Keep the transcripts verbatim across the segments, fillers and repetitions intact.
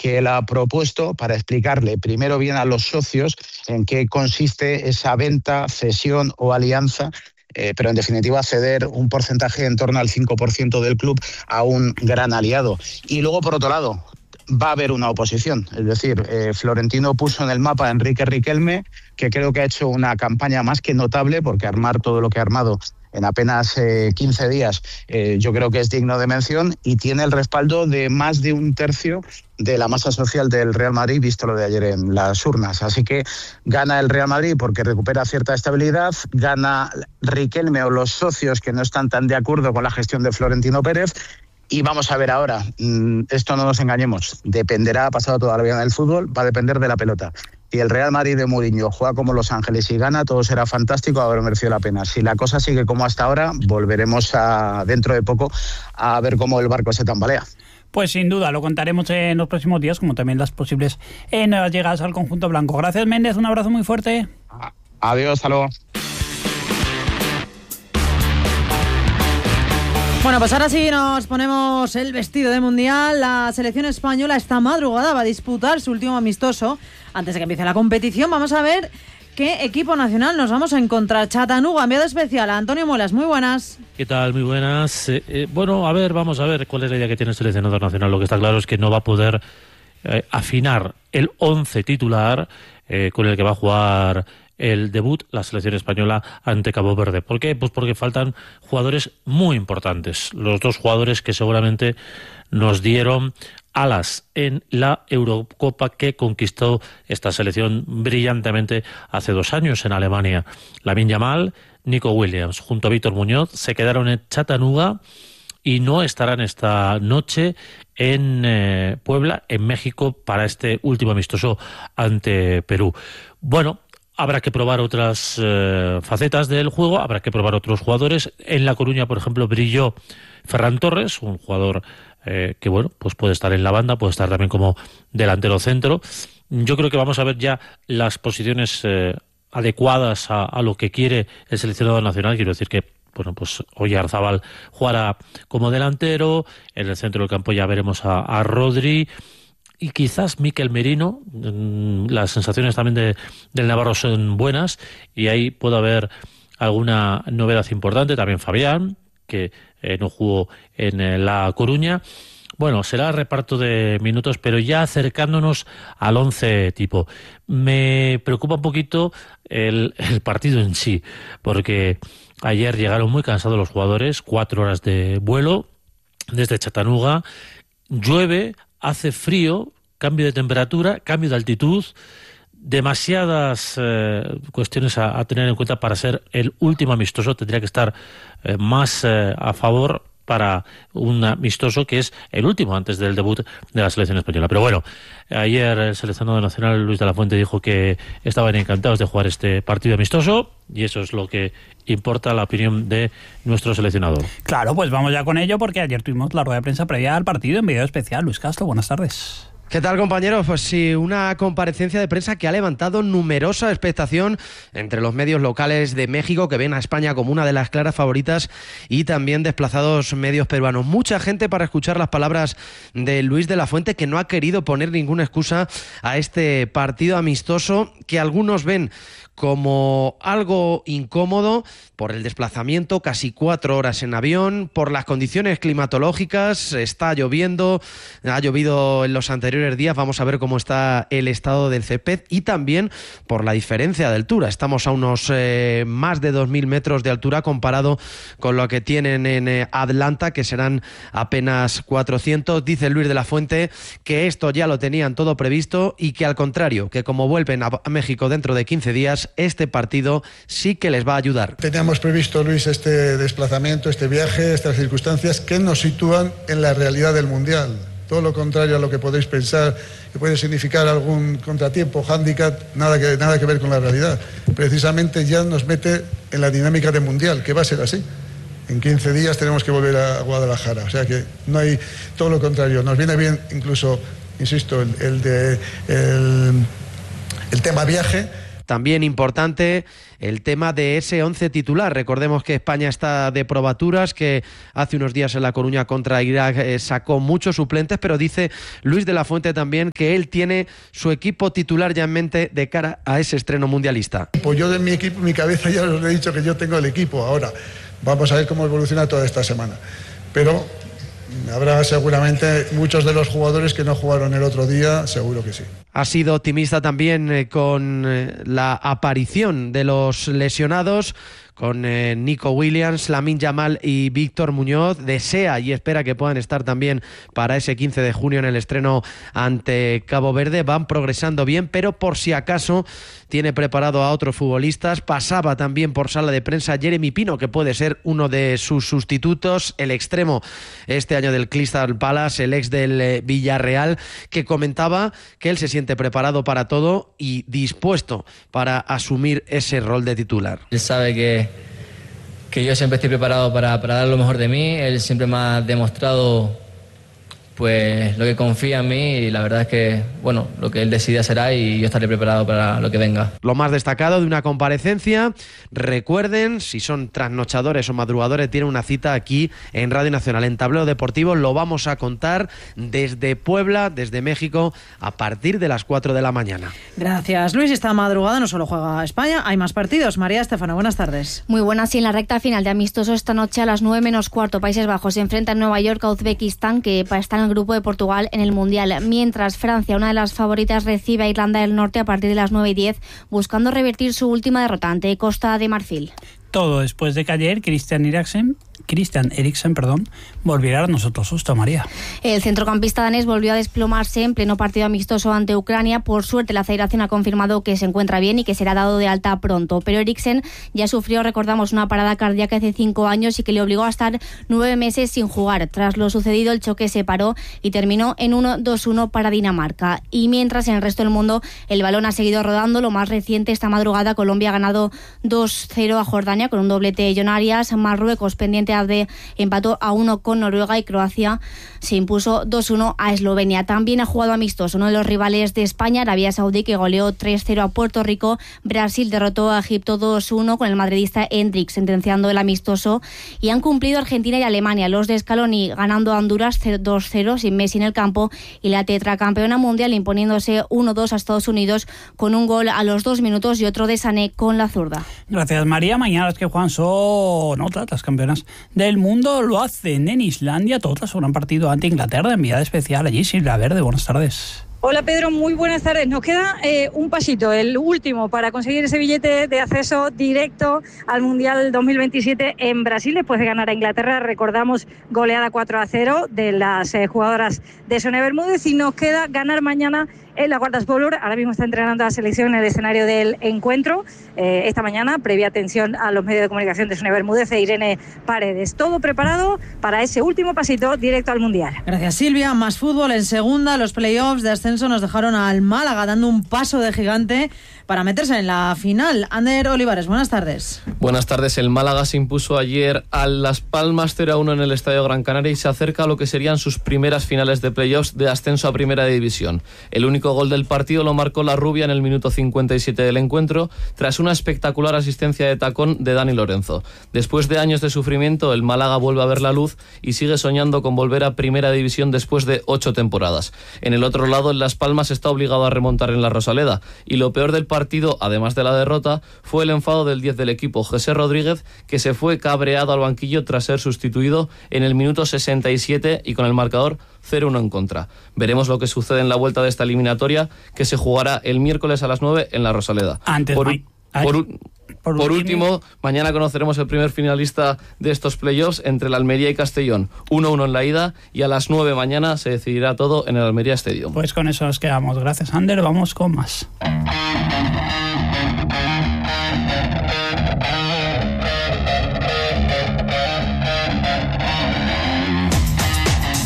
que él ha propuesto para explicarle primero bien a los socios en qué consiste esa venta, cesión o alianza, eh, pero en definitiva ceder un porcentaje en torno al cinco por ciento del club a un gran aliado. Y luego, por otro lado, va a haber una oposición. Es decir, eh, Florentino puso en el mapa a Enrique Riquelme, que creo que ha hecho una campaña más que notable, porque armar todo lo que ha armado en apenas eh, quince días, eh, yo creo que es digno de mención, y tiene el respaldo de más de un tercio de la masa social del Real Madrid, visto lo de ayer en las urnas. Así que gana el Real Madrid porque recupera cierta estabilidad, gana Riquelme o los socios que no están tan de acuerdo con la gestión de Florentino Pérez. Y vamos a ver ahora, esto no nos engañemos, dependerá, ha pasado toda la vida en el fútbol, va a depender de la pelota. Si el Real Madrid de Mourinho juega como Los Ángeles y gana, todo será fantástico, habrá merecido la pena. Si la cosa sigue como hasta ahora, volveremos a, dentro de poco a ver cómo el barco se tambalea. Pues sin duda, lo contaremos en los próximos días, como también las posibles eh, nuevas llegadas al conjunto blanco. Gracias, Méndez, un abrazo muy fuerte. Adiós, hasta luego. Bueno, pues ahora sí nos ponemos el vestido de mundial. La selección española esta madrugada va a disputar su último amistoso antes de que empiece la competición. Vamos a ver qué equipo nacional nos vamos a encontrar. Chattanooga, enviado especial a Antonio Muelas. Muy buenas. ¿Qué tal? Muy buenas. Eh, eh, bueno, a ver, vamos a ver cuál es la idea que tiene el seleccionador nacional. Lo que está claro es que no va a poder eh, afinar el once titular eh, con el que va a jugar el debut la selección española ante Cabo Verde. ¿Por qué? Pues porque faltan jugadores muy importantes. Los dos jugadores que seguramente nos dieron alas en la Eurocopa que conquistó esta selección brillantemente hace dos años en Alemania. Lamine Yamal, Nico Williams, junto a Víctor Muñoz, se quedaron en Chattanooga y no estarán esta noche en eh, Puebla, en México, para este último amistoso ante Perú. Bueno, habrá que probar otras eh, facetas del juego, habrá que probar otros jugadores. En La Coruña, por ejemplo, brilló Ferran Torres, un jugador eh, que, bueno, pues puede estar en la banda, puede estar también como delantero centro. Yo creo que vamos a ver ya las posiciones eh, adecuadas a, a lo que quiere el seleccionador nacional. Quiero decir que, bueno, pues Oyarzábal jugará como delantero, en el centro del campo ya veremos a, a Rodri, y quizás Mikel Merino. Las sensaciones también de, del Navarro son buenas y ahí puede haber alguna novedad importante. También Fabián, que eh, no jugó en eh, La Coruña. Bueno, será reparto de minutos, pero ya acercándonos al once tipo. Me preocupa un poquito el, el partido en sí, porque ayer llegaron muy cansados los jugadores, cuatro horas de vuelo desde Chattanooga, llueve, hace frío, cambio de temperatura, cambio de altitud, demasiadas eh, cuestiones a, a tener en cuenta para ser el último amistoso. Tendría que estar eh, más eh, a favor para un amistoso que es el último antes del debut de la selección española. Pero bueno, ayer el seleccionador nacional Luis de la Fuente dijo que estaban encantados de jugar este partido amistoso y eso es lo que importa, la opinión de nuestro seleccionador. Claro, pues vamos ya con ello porque ayer tuvimos la rueda de prensa previa al partido en video especial. Luis Castro, buenas tardes. ¿Qué tal, compañeros? Pues sí, una comparecencia de prensa que ha levantado numerosa expectación entre los medios locales de México, que ven a España como una de las claras favoritas, y también desplazados medios peruanos. Mucha gente para escuchar las palabras de Luis de la Fuente, que no ha querido poner ninguna excusa a este partido amistoso que algunos ven como algo incómodo por el desplazamiento, casi cuatro horas en avión, por las condiciones climatológicas, está lloviendo, ha llovido en los anteriores días, vamos a ver cómo está el estado del césped, y también por la diferencia de altura. Estamos a unos eh, más de dos mil metros de altura comparado con lo que tienen en eh, Atlanta, que serán apenas cuatrocientos. Dice Luis de la Fuente que esto ya lo tenían todo previsto y que, al contrario, que como vuelven a México dentro de quince días, este partido sí que les va a ayudar. Teníamos previsto, Luis, este desplazamiento, este viaje, estas circunstancias que nos sitúan en la realidad del Mundial. Todo lo contrario a lo que podéis pensar, que puede significar algún contratiempo, hándicap, nada que, nada que ver con la realidad. Precisamente ya nos mete en la dinámica del Mundial, que va a ser así. En quince días tenemos que volver a Guadalajara. O sea que no hay, todo lo contrario. Nos viene bien incluso, insisto, el, el, de, el, el tema viaje, También importante el tema de ese once titular. Recordemos que España está de probaturas, que hace unos días en La Coruña contra Irak eh, sacó muchos suplentes, pero dice Luis de la Fuente también que él tiene su equipo titular ya en mente de cara a ese estreno mundialista. Pues yo de mi equipo, mi cabeza ya os he dicho que yo tengo el equipo. Ahora vamos a ver cómo evoluciona toda esta semana. Pero habrá seguramente muchos de los jugadores que no jugaron el otro día, seguro que sí. Ha sido optimista también eh, con eh, la aparición de los lesionados, con eh, Nico Williams, Lamine Yamal y Víctor Muñoz. Desea y espera que puedan estar también para ese quince de junio en el estreno ante Cabo Verde. Van progresando bien, pero por si acaso tiene preparado a otros futbolistas. Pasaba también por sala de prensa Jeremy Pino, que puede ser uno de sus sustitutos, el extremo este año del Crystal Palace, el ex del eh, Villarreal, que comentaba que él se siente preparado para todo y dispuesto para asumir ese rol de titular. Él sabe que que yo siempre estoy preparado para, para dar lo mejor de mí. Él siempre me ha demostrado pues lo que confía en mí y la verdad es que, bueno, lo que él decida será y yo estaré preparado para lo que venga. Lo más destacado de una comparecencia, recuerden, si son trasnochadores o madrugadores, tienen una cita aquí en Radio Nacional, en Tablero Deportivo. Lo vamos a contar desde Puebla, desde México, a partir de las cuatro de la mañana. Gracias, Luis. Esta madrugada no solo juega España, hay más partidos. María Estefano, buenas tardes. Muy buenas, y en la recta final de amistoso esta noche a las nueve menos cuarto, Países Bajos se enfrenta en Nueva York a Uzbekistán, que está en el grupo de Portugal en el Mundial, mientras Francia, una de las favoritas, recibe a Irlanda del Norte a partir de las nueve y diez, buscando revertir su última derrota ante Costa de Marfil. Todo después de que ayer Christian Eriksen, Christian Eriksen, perdón, volviera a darnos otro susto, María. El centrocampista danés volvió a desplomarse en pleno partido amistoso ante Ucrania. Por suerte, la federación ha confirmado que se encuentra bien y que será dado de alta pronto. Pero Eriksen ya sufrió, recordamos, una parada cardíaca hace cinco años y que le obligó a estar nueve meses sin jugar. Tras lo sucedido, el choque se paró y terminó en uno dos uno para Dinamarca. Y mientras en el resto del mundo el balón ha seguido rodando, lo más reciente esta madrugada, Colombia ha ganado dos cero a Jordania con un doblete de John Arias. Marruecos, pendiente de empató a uno con Noruega y Croacia se impuso dos uno a Eslovenia. También ha jugado amistoso uno de los rivales de España, Arabia Saudí, que goleó tres cero a Puerto Rico. Brasil derrotó a Egipto dos uno con el madridista Hendrik sentenciando el amistoso. Y han cumplido Argentina y Alemania, los de Scaloni ganando a Honduras dos cero sin Messi en el campo, y la tetracampeona mundial imponiéndose uno dos a Estados Unidos con un gol a los dos minutos y otro de Sané con la zurda. Gracias, María. Mañana las que juegan son otras, las campeonas del mundo lo hacen en Islandia, todas sobre un partido ante Inglaterra, enviada especial allí. Silvia Verde, buenas tardes. Hola Pedro, muy buenas tardes. Nos queda eh, un pasito, el último, para conseguir ese billete de acceso directo al Mundial dos mil veintisiete en Brasil, después de ganar a Inglaterra. Recordamos, goleada cuatro a cero de las eh, jugadoras de Sonia Bermúdez, y nos queda ganar mañana en la Guardas Bowler. Ahora mismo está entrenando a la selección en el escenario del encuentro. Eh, esta mañana, previa atención a los medios de comunicación de Sonia Bermúdez e Irene Paredes. Todo preparado para ese último pasito directo al Mundial. Gracias, Silvia. Más fútbol en segunda. Los playoffs de ascenso nos dejaron al Málaga dando un paso de gigante para meterse en la final. Ander Olivares, buenas tardes. Buenas tardes. El Málaga se impuso ayer a Las Palmas cero a uno en el Estadio Gran Canaria y se acerca a lo que serían sus primeras finales de playoffs de ascenso a Primera División. El único gol del partido lo marcó la rubia en el minuto cincuenta y siete del encuentro, tras una espectacular asistencia de tacón de Dani Lorenzo. Después de años de sufrimiento, el Málaga vuelve a ver la luz y sigue soñando con volver a Primera División después de ocho temporadas. En el otro lado, en Las Palmas está obligado a remontar en la Rosaleda, y lo peor del partido, además de la derrota, fue el enfado del diez del equipo, José Rodríguez, que se fue cabreado al banquillo tras ser sustituido en el minuto sesenta y siete y con el marcador cero uno en contra. Veremos lo que sucede en la vuelta de esta eliminatoria, que se jugará el miércoles a las nueve en la Rosaleda. Antes, por, Ay, por, por, por último, mañana conoceremos el primer finalista de estos playoffs entre el Almería y Castellón. uno uno en la ida, y a las nueve mañana se decidirá todo en el Almería Stadium. Pues con eso nos quedamos. Gracias, Ander. Vamos con más.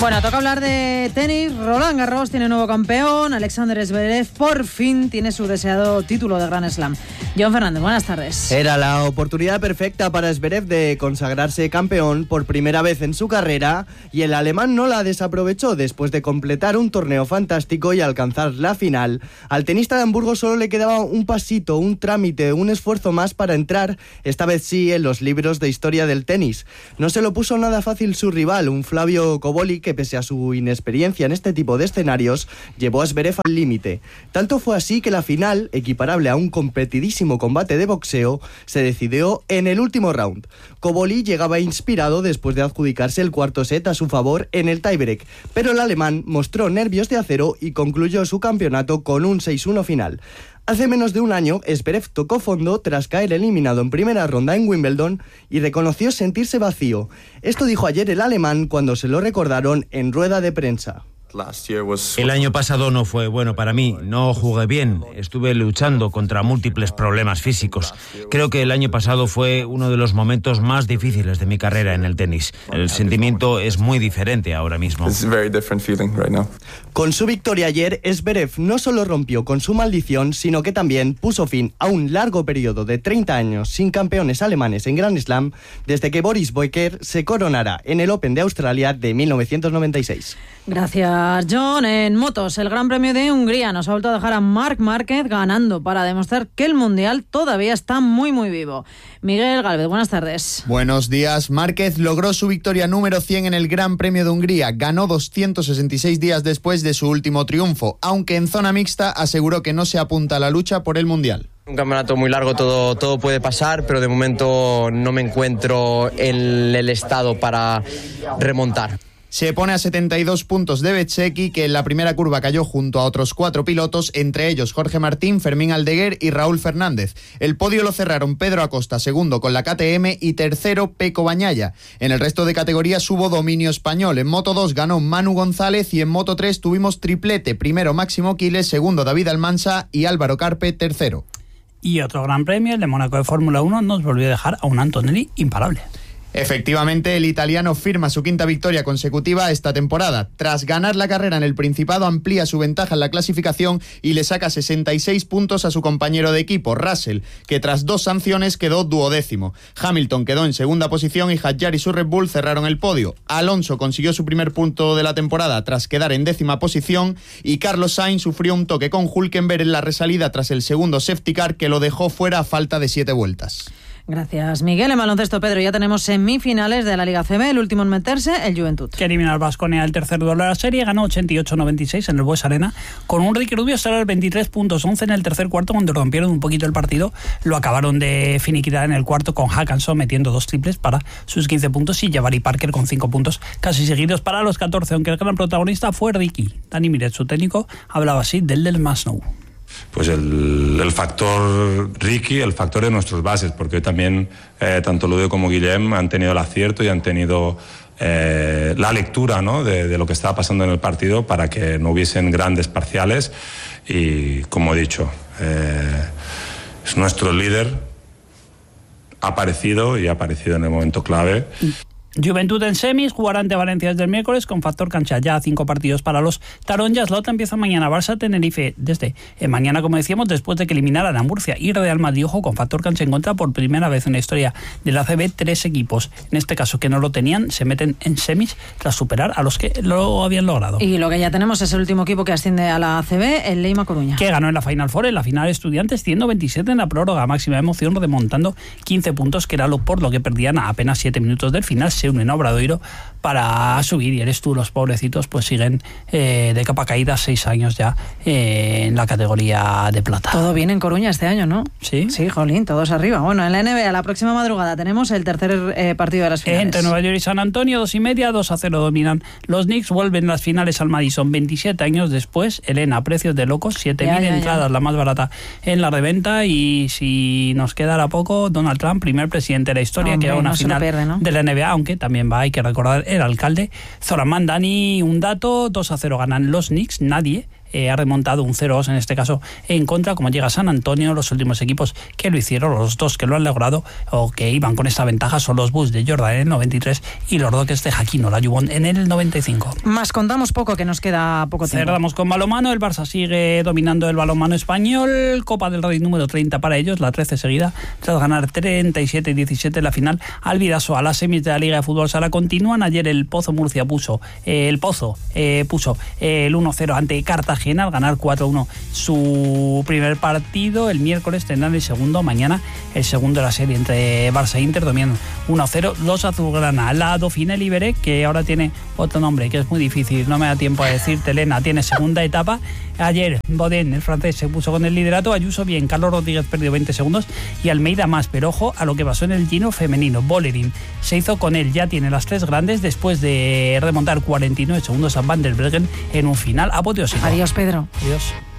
Bueno, toca hablar de tenis. Roland Garros tiene nuevo campeón. Alexander Zverev por fin tiene su deseado título de Grand Slam. John Fernández, buenas tardes. Era la oportunidad perfecta para Zverev de consagrarse campeón por primera vez en su carrera y el alemán no la desaprovechó después de completar un torneo fantástico y alcanzar la final. Al tenista de Hamburgo solo le quedaba un pasito, un trámite, un esfuerzo más para entrar, esta vez sí, en los libros de historia del tenis. No se lo puso nada fácil su rival, un Flavio Cobolli, que pese a su inexperiencia en este tipo de escenarios, llevó a Zverev al límite. Tanto fue así que la final, equiparable a un competidísimo combate de boxeo, se decidió en el último round. Cobolli llegaba inspirado después de adjudicarse el cuarto set a su favor en el tiebreak, pero el alemán mostró nervios de acero y concluyó su campeonato con un seis uno final. Hace menos de un año, Zverev tocó fondo tras caer eliminado en primera ronda en Wimbledon y reconoció sentirse vacío. Esto dijo ayer el alemán cuando se lo recordaron en rueda de prensa. El año pasado no fue bueno para mí, no jugué bien, estuve luchando contra múltiples problemas físicos. Creo que el año pasado fue uno de los momentos más difíciles de mi carrera en el tenis. El sentimiento es muy diferente ahora mismo. Con su victoria ayer, Zverev no solo rompió con su maldición, sino que también puso fin a un largo periodo de treinta años sin campeones alemanes en Grand Slam desde que Boris Becker se coronara en el Open de Australia de mil novecientos noventa y seis. Gracias, John. En motos, el Gran Premio de Hungría nos ha vuelto a dejar a Marc Márquez ganando para demostrar que el Mundial todavía está muy, muy vivo. Miguel Gálvez, buenas tardes. Buenos días. Márquez logró su victoria número cien en el Gran Premio de Hungría. Ganó doscientos sesenta y seis días después de su último triunfo, aunque en zona mixta aseguró que no se apunta a la lucha por el Mundial. Un campeonato muy largo, todo, todo puede pasar, pero de momento no me encuentro en el estado para remontar. Se pone a setenta y dos puntos de Bezzecchi, que en la primera curva cayó junto a otros cuatro pilotos, entre ellos Jorge Martín, Fermín Aldeguer y Raúl Fernández. El podio lo cerraron Pedro Acosta, segundo con la K T M, y tercero Peco Bañaya. En el resto de categorías hubo dominio español. En Moto dos ganó Manu González y en Moto tres tuvimos triplete. Primero Máximo Quiles, segundo David Almansa y Álvaro Carpe, tercero. Y otro gran premio, el de Mónaco de Fórmula uno, nos volvió a dejar a un Antonelli imparable. Efectivamente, el italiano firma su quinta victoria consecutiva esta temporada. Tras ganar la carrera en el Principado, amplía su ventaja en la clasificación y le saca sesenta y seis puntos a su compañero de equipo, Russell, que tras dos sanciones quedó duodécimo. Hamilton quedó en segunda posición y Hadjar y su Red Bull cerraron el podio. Alonso consiguió su primer punto de la temporada tras quedar en décima posición y Carlos Sainz sufrió un toque con Hülkenberg en la resalida tras el segundo safety car que lo dejó fuera a falta de siete vueltas. Gracias, Miguel. En baloncesto, Pedro, ya tenemos semifinales de la Liga C B. El último en meterse, el Juventud. Que elimina al Baskonia el tercer duelo de la serie, ganó ochenta y ocho noventa y seis en el Bues Arena, con un Ricky Rubio será veintitrés puntos, once en el tercer cuarto, cuando rompieron un poquito el partido. Lo acabaron de finiquitar en el cuarto con Hackanson metiendo dos triples para sus quince puntos y Jabari Parker con cinco puntos casi seguidos para los catorce, aunque el gran protagonista fue Ricky. Dani Miret, su técnico, hablaba así del del Masnou. Pues el, el factor Ricky, el factor de nuestros bases, porque también eh, tanto Ludo como Guillem han tenido el acierto y han tenido eh, la lectura, ¿no?, de, de lo que estaba pasando en el partido para que no hubiesen grandes parciales y, como he dicho, eh, es nuestro líder, ha aparecido y ha aparecido en el momento clave. Juventud en semis, jugará ante Valencia desde el miércoles con factor cancha ya, cinco partidos para los taronjas. La otra empieza mañana, Barça Tenerife desde eh, mañana, como decíamos, después de que eliminaran a Murcia y Real Madrid, ojo, con factor cancha en contra por primera vez en la historia de la A C B. Tres equipos, en este caso que no lo tenían, se meten en semis tras superar a los que lo habían logrado. Y lo que ya tenemos es el último equipo que asciende a la A C B, el Leima Coruña, que ganó en la Final Four, en la final Estudiantes, ciento veintisiete en la prórroga, máxima emoción, remontando quince puntos, que era lo por lo que perdían a apenas siete minutos del final. Se unen a Obradoiro para subir y eres tú, los pobrecitos pues siguen eh, de capa caída, seis años ya eh, en la categoría de plata. Todo bien en Coruña este año, ¿no? Sí. Sí, jolín, todos arriba. Bueno, en la N B A la próxima madrugada tenemos el tercer eh, partido de las finales. Entre Nueva York y San Antonio, dos y media, dos a cero dominan los Knicks, vuelven las finales al Madison veintisiete años después. Elena, precios de locos, siete mil entradas, ya. La más barata en la reventa, y si nos quedara poco, Donald Trump, primer presidente de la historia, Hombre, que va a una no final pierde, ¿no? de la N B A, aunque también va, hay que recordar, el alcalde Zoran Mandani. Un dato, dos a cero ganan los Knicks, nadie eh, ha remontado un cero dos en este caso en contra, como llega San Antonio. Los últimos equipos que lo hicieron, los dos que lo han logrado o que iban con esta ventaja, son los Bulls de Jordan en el noventa y tres y los Rockets de Hakeem Olajuwon en el noventa y cinco. Más contamos poco, que nos queda poco tiempo. Cerramos con balonmano. El Barça sigue dominando el balonmano español. Copa del Rey número treinta para ellos, la trece seguida, tras ganar treinta y siete diecisiete en la final al Vidasoa. Las semis de la Liga de Fútbol Sala continúan. Ayer el Pozo Murcia puso eh, el Pozo eh, puso eh, el uno cero ante Cartagena al ganar cuatro uno su primer partido. El miércoles tendrán el segundo, mañana el segundo de la serie entre Barça e Inter, dominando uno cero los azulgrana. La Dauphiné Libéré, que ahora tiene otro nombre que es muy difícil, no me da tiempo a decirte, Elena, tiene segunda etapa. Ayer Bodén, el francés, se puso con el liderato. Ayuso bien, Carlos Rodríguez perdió veinte segundos y Almeida más, pero ojo a lo que pasó en el Giro femenino. Bolerín se hizo con él, ya tiene las tres grandes después de remontar cuarenta y nueve segundos a Van der Breggen en un final apoteósico. Adiós, Pedro. Adiós.